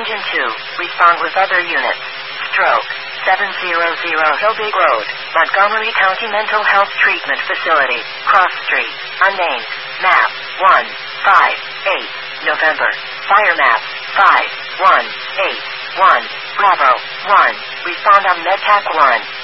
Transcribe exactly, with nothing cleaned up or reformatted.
Engine two, respond with other units. Stroke, seven hundred Hillbig Road, Montgomery County Mental Health Treatment Facility, Cross Street, unnamed, map, one, five, eight, November, fire map, five, one, eight, one, Bravo, one, respond on MedTac one.